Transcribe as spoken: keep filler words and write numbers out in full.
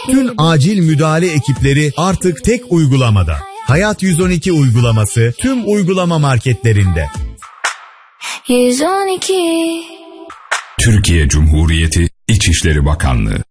Bütün acil müdahale ekipleri artık tek uygulamada. Hayat yüz on iki uygulaması tüm uygulama marketlerinde. yüz on iki Türkiye Cumhuriyeti İçişleri Bakanlığı.